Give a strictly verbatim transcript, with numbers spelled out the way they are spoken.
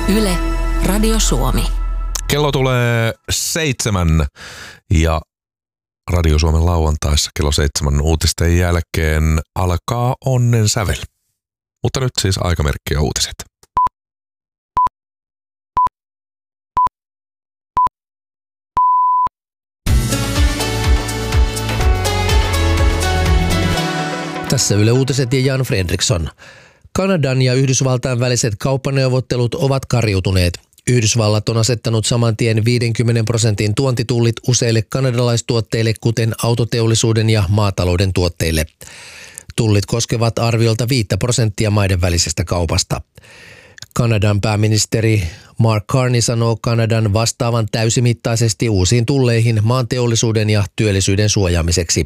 Yle, Radio Suomi. Kello tulee seitsemän ja Radio Suomen lauantaissa kello seitsemän uutisten jälkeen alkaa onnen sävel. Mutta nyt siis aikamerkki ja uutiset. Tässä Yle Uutiset ja Jan Fredriksson. Kanadan ja Yhdysvaltain väliset kauppaneuvottelut ovat kariutuneet. Yhdysvallat on asettanut saman tien viidenkymmenen prosentin tuontitullit useille kanadalaistuotteille, kuten autoteollisuuden ja maatalouden tuotteille. Tullit koskevat arviolta viittä prosenttia maiden välisestä kaupasta. Kanadan pääministeri Mark Carney sanoo Kanadan vastaavan täysimittaisesti uusiin tulleihin maanteollisuuden ja työllisyyden suojaamiseksi.